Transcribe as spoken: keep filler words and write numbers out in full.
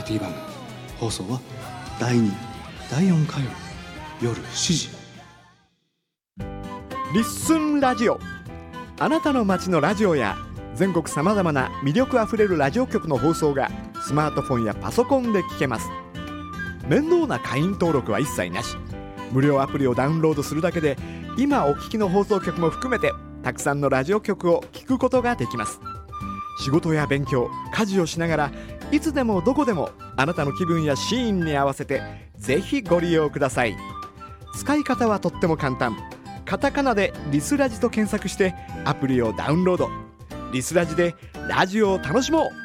エティ番組。放送はだいにだいよん火曜日夜しちじ。 リッスンラジオ、あなたの街のラジオや全国さまざまな魅力あふれるラジオ局の放送がスマートフォンやパソコンで聞けます。面倒な会員登録は一切なし、無料アプリをダウンロードするだけで今お聞きの放送局も含めてたくさんのラジオ局を聞くことができます。仕事や勉強、家事をしながらいつでもどこでもあなたの気分やシーンに合わせてぜひご利用ください。使い方はとっても簡単。カタカナでリスラジと検索してアプリをダウンロード。リスラジでラジオを楽しもう。